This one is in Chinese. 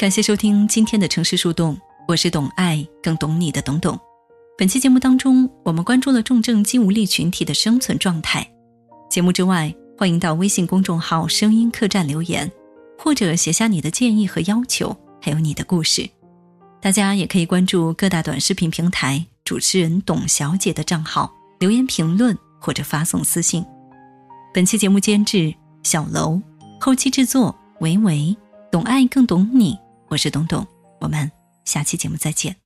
感谢收听今天的城市树洞，我是懂爱更懂你的懂懂。本期节目当中，我们关注了重症肌无力群体的生存状态。节目之外，欢迎到微信公众号声音客栈留言，或者写下你的建议和要求，还有你的故事。大家也可以关注各大短视频平台主持人董小姐的账号，留言评论或者发送私信。本期节目监制小楼，后期制作维维，懂爱更懂你，我是董董，我们下期节目再见。